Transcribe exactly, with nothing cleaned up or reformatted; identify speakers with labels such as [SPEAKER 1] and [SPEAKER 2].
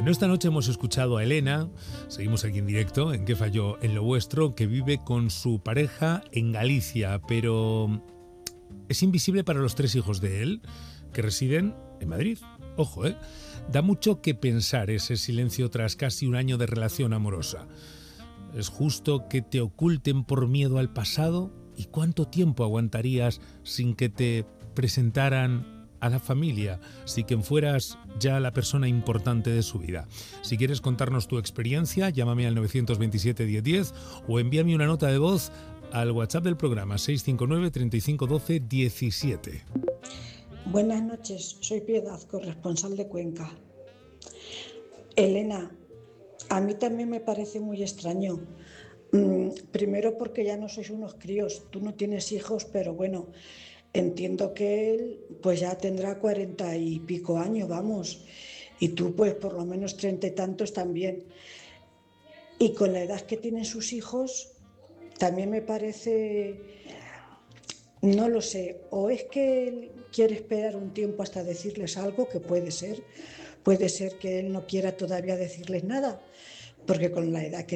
[SPEAKER 1] Bueno, esta noche hemos escuchado a Elena, seguimos aquí en directo, en ¿Qué falló en lo vuestro?, que vive con su pareja en Galicia, pero es invisible para los tres hijos de él, que residen en Madrid. Ojo, ¿eh? Da mucho que pensar ese silencio tras casi un año de relación amorosa. ¿Es justo que te oculten por miedo al pasado? ¿Y cuánto tiempo aguantarías sin que te presentaran a la familia, si quien fueras ya la persona importante de su vida? Si quieres contarnos tu experiencia, llámame al nueve dos siete, diez diez o envíame una nota de voz al WhatsApp del programa seis cinco nueve, treinta y cinco, doce, diecisiete.
[SPEAKER 2] Buenas noches, soy Piedad, corresponsal de Cuenca. Elena, a mí también me parece muy extraño. Mm, primero porque ya no sois unos críos, tú no tienes hijos, pero bueno, entiendo que él pues ya tendrá cuarenta y pico años, vamos, y tú pues por lo menos treinta y tantos también. Y con la edad que tienen sus hijos, también me parece, no lo sé, o es que él quiere esperar un tiempo hasta decirles algo, que puede ser, puede ser que él no quiera todavía decirles nada, porque con la edad que